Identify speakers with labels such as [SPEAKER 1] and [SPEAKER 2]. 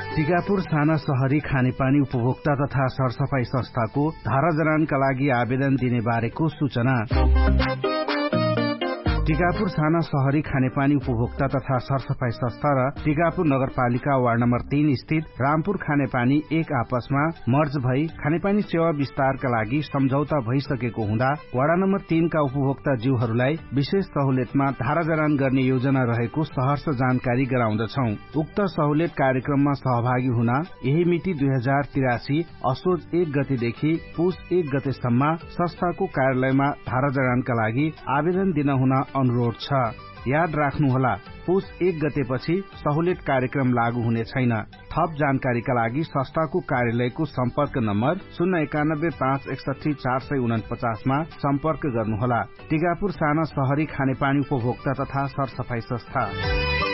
[SPEAKER 1] टिकापुर साना शहरी खानेपानी उपभोक्ता तथा सरसफाई संस्थाको धारा जरानका लागि आवेदन दिने बारेको सूचना। टिकापुर साना शहरी खानेपानी उपभोक्ता तथा सरसफाई संस्था र टिकापुर नगरपालिका वार्ड नम्बर 3 स्थित रामपुर खानेपानी एक आपसमा मर्ज भई खानेपानी सेवा विस्तारका लागि सम्झौता भइसकेको हुँदा वार्ड नम्बर 3 का उपभोक्ता जीवहरूलाई विशेष सहुलियतमा धारा जरान गर्ने योजना रहेको सहर्ष जानकारी गराउँदछौ। उक्त सहुलियत कार्यक्रममा सहभागी हुन यही मिति 2083 असोज 1 गतेदेखि पुस 1 गतेसम्म संस्थाको कार्यालयमा धारा जरानका लागि आवेदन दिन हुन अनुरोध छ। याद राख्नुहोला, पुस 1 गतेपछि सहुलियत कार्यक्रम लागू हुने छैन। थप जानकारीका लागि संस्थाको कार्यालयको सम्पर्क नम्बर 091 561 449 मा सम्पर्क गर्नुहोला। टिकापुर साना शहरी खानेपानी उपभोक्ता तथा सरसफाई संस्था।